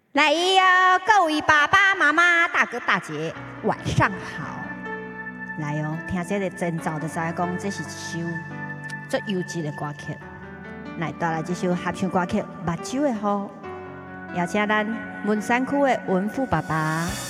来哟，各位爸爸妈妈、大哥大姐，晚上好！来哟，听这个前奏就知影讲，这是一首最优质的歌曲。来，带来这首合唱歌曲《目睭的雨》，邀请咱文山区的文富爸爸。